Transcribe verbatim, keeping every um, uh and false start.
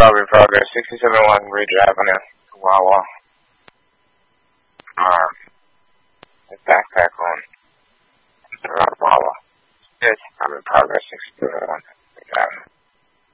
job in progress. sixty-seven one Ridge Avenue, Wawa. Um, the backpack on. Wawa. Yes, I'm in progress. sixty-seven one.